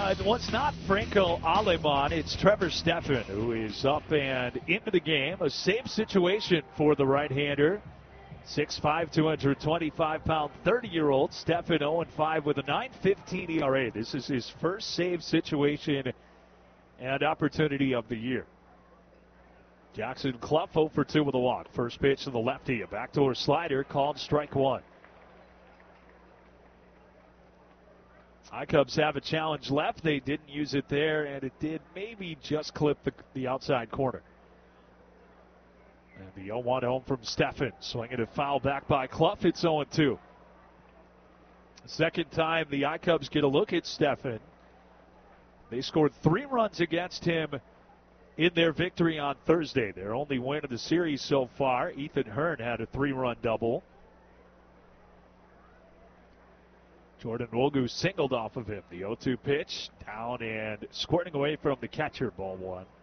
It's not Franco Aleman. It's Trevor Stephan who is up and into the game. A save situation for the right-hander. 6'5", 225-pound, 30-year-old Stephan 0-5 with a 9.15 ERA. This is his first save situation and opportunity of the year. Jackson Cluff 0 for 2 with a walk. First pitch to the lefty, a backdoor slider called strike one. Cubs have a challenge left. They didn't use it there, and it did maybe just clip the outside corner. And the 0-1 home from Stephan. Swinging a foul back by Cluff. It's 0-2. Second time the Cubs get a look at Stephan. They scored 3 runs against him in their victory on Thursday. Their only win of the series so far. Ethan Hearn had a 3-run double. Jordan Wogu singled off of him. The 0-2 pitch down and squirting away from the catcher, ball one.